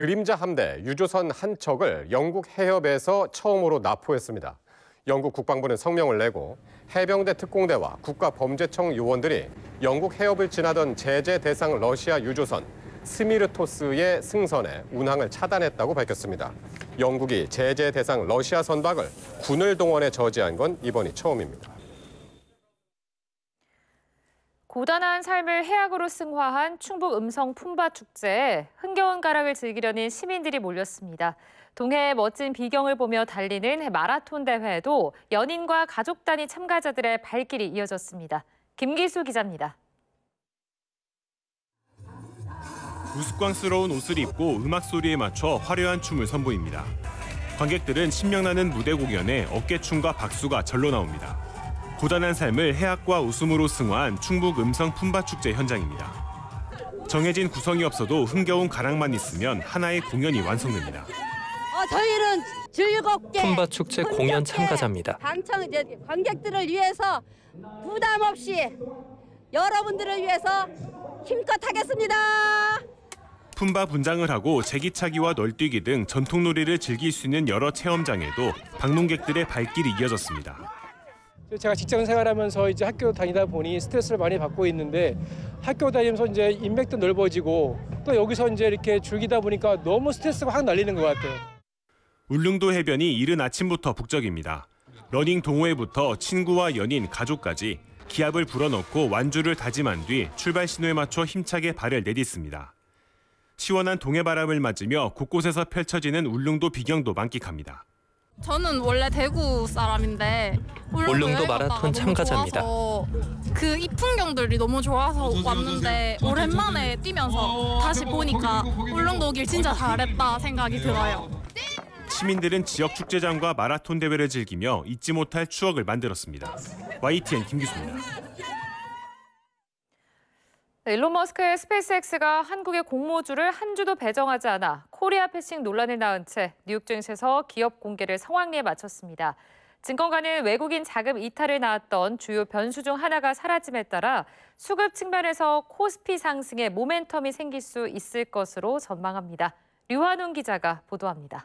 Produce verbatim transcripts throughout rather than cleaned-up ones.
그림자 함대 유조선 한 척을 영국 해협에서 처음으로 납포했습니다. 영국 국방부는 성명을 내고 해병대 특공대와 국가범죄청 요원들이 영국 해협을 지나던 제재 대상 러시아 유조선 스미르토스의 승선에 운항을 차단했다고 밝혔습니다. 영국이 제재 대상 러시아 선박을 군을 동원해 저지한 건 이번이 처음입니다. 고단한 삶을 해학으로 승화한 충북 음성 품바축제에 흥겨운 가락을 즐기려는 시민들이 몰렸습니다. 동해의 멋진 비경을 보며 달리는 마라톤 대회에도 연인과 가족 단위 참가자들의 발길이 이어졌습니다. 김기수 기자입니다. 우스꽝스러운 옷을 입고 음악 소리에 맞춰 화려한 춤을 선보입니다. 관객들은 신명나는 무대 공연에 어깨춤과 박수가 절로 나옵니다. 고단한 삶을 해학과 웃음으로 승화한 충북 음성 품바축제 현장입니다. 정해진 구성이 없어도 흥겨운 가락만 있으면 하나의 공연이 완성됩니다. 어, 저희는 즐겁게 품바축제 공연 참가자입니다. 방청 이제 관객들을 위해서 부담 없이 여러분들을 위해서 힘껏 하겠습니다. 품바 분장을 하고 제기차기와 널뛰기 등 전통놀이를 즐길 수 있는 여러 체험장에도 방문객들의 발길이 이어졌습니다. 제가 직장 생활하면서 이제 학교 다니다 보니 스트레스를 많이 받고 있는데 학교 다니면서 이제 인맥도 넓어지고 또 여기서 이제 이렇게 즐기다 보니까 너무 스트레스가 확 날리는 것 같아요. 울릉도 해변이 이른 아침부터 북적입니다. 러닝 동호회부터 친구와 연인, 가족까지 기압을 불어넣고 완주를 다짐한 뒤 출발 신호에 맞춰 힘차게 발을 내딛습니다. 시원한 동해바람을 맞으며 곳곳에서 펼쳐지는 울릉도 비경도 만끽합니다. 저는 원래 대구 사람인데 울릉도 마라톤 참가자입니다. 그 이 풍경들이 너무 좋아서 왔는데 오랜만에 뛰면서 다시 보니까 울릉도 오길 진짜 잘했다 생각이 들어요. 시민들은 지역 축제장과 마라톤 대회를 즐기며 잊지 못할 추억을 만들었습니다. 와이티엔 김기수입니다. 일론 머스크의 스페이스X가 한국의 공모주를 한 주도 배정하지 않아 코리아 패싱 논란을 낳은 채 뉴욕 증시에서 기업 공개를 성황리에 마쳤습니다. 증권가는 외국인 자금 이탈을 낳았던 주요 변수 중 하나가 사라짐에 따라 수급 측면에서 코스피 상승에 모멘텀이 생길 수 있을 것으로 전망합니다. 류한웅 기자가 보도합니다.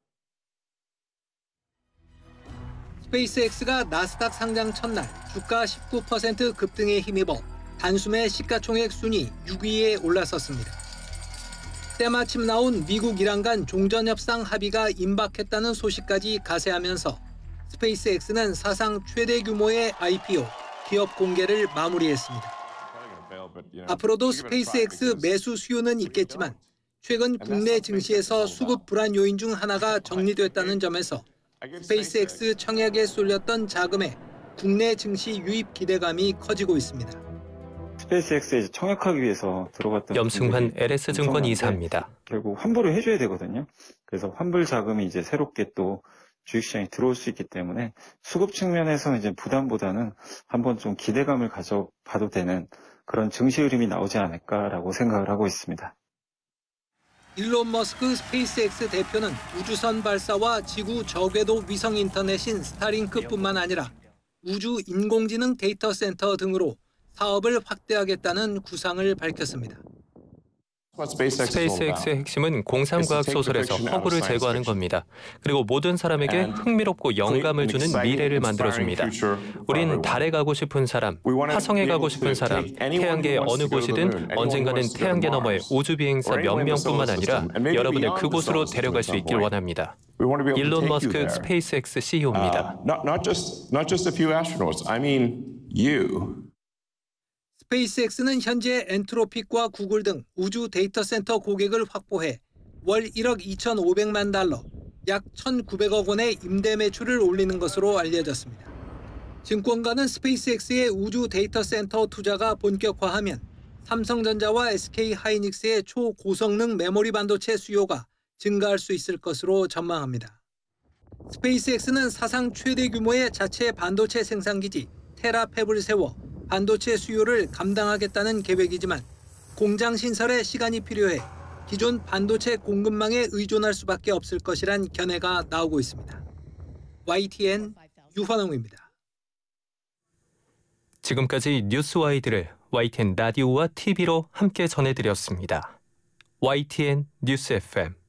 스페이스X가 나스닥 상장 첫날 주가 십구 퍼센트 급등에 힘입어 단숨에 시가총액 순위 육 위에 올라섰습니다. 때마침 나온 미국 이란 간 종전협상 합의가 임박했다는 소식까지 가세하면서 스페이스X는 사상 최대 규모의 아이피오, 기업 공개를 마무리했습니다. 앞으로도 스페이스X 매수 수요는 있겠지만 최근 국내 증시에서 수급 불안 요인 중 하나가 정리됐다는 점에서 스페이스X 청약에 쏠렸던 자금에 국내 증시 유입 기대감이 커지고 있습니다. 스페이스X에 청약하기 위해서 들어갔던 염승환 엘에스증권 이사입니다. 결국 환불을 해줘야 되거든요. 그래서 환불 자금이 이제 새롭게 또 주식시장에 들어올 수 있기 때문에 수급 측면에서는 이제 부담보다는 한번 좀 기대감을 가져봐도 되는 그런 증시 흐름이 나오지 않을까라고 생각을 하고 있습니다. 일론 머스크 스페이스X 대표는 우주선 발사와 지구 저궤도 위성 인터넷인 스타링크뿐만 아니라 우주 인공지능 데이터 센터 등으로 사업을 확대하겠다는 구상을 밝혔습니다. 스페이스X의 핵심은 공상과학 소설에서 허구를 제거하는 겁니다. 그리고 모든 사람에게 흥미롭고 영감을 주는 미래를 만들어줍니다. 우린 달에 가고 싶은 사람, 화성에 가고 싶은 사람, 태양계의 어느 곳이든 언젠가는 태양계 너머의 우주비행사 몇 명뿐만 아니라 여러분을 그곳으로 데려갈 수 있길 원합니다. 일론 머스크 스페이스X 씨이오입니다. 스페이스X는 현재 엔트로픽과 구글 등 우주 데이터 센터 고객을 확보해 월 일억 이천오백만 달러, 약 천구백억 원의 임대 매출을 올리는 것으로 알려졌습니다. 증권가는 스페이스X의 우주 데이터 센터 투자가 본격화하면 삼성전자와 에스케이하이닉스의 초고성능 메모리 반도체 수요가 증가할 수 있을 것으로 전망합니다. 스페이스X는 사상 최대 규모의 자체 반도체 생산기지 테라팹을 세워 반도체 수요를 감당하겠다는 계획이지만 공장 신설에 시간이 필요해 기존 반도체 공급망에 의존할 수밖에 없을 것이란 견해가 나오고 있습니다. 와이티엔 유환웅입니다. 지금까지 뉴스와이드를 와이티엔 라디오와 티비로 함께 전해드렸습니다. 와이티엔 뉴스 에프엠